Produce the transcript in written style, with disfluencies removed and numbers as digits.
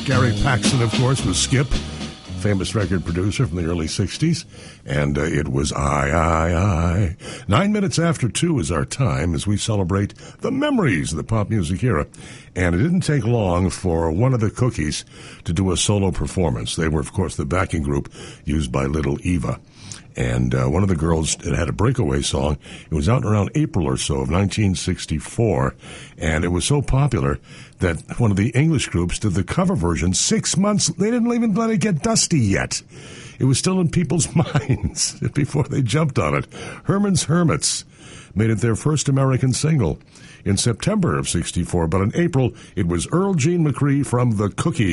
Gary Paxton, of course, was Skip, famous record producer from the early 60s, and it was I. 9 minutes after 2 is our time as we celebrate the memories of the pop music era, and it didn't take long for one of the Cookies to do a solo performance. They were, of course, the backing group used by Little Eva. And one of the girls had a breakaway song. It was out around April or so of 1964, and it was so popular that one of the English groups did the cover version 6 months. They didn't even let it get dusty yet. It was still in people's minds before they jumped on it. Herman's Hermits made it their first American single in September of 64, but in April, it was Earl Jean McCree from the Cookies.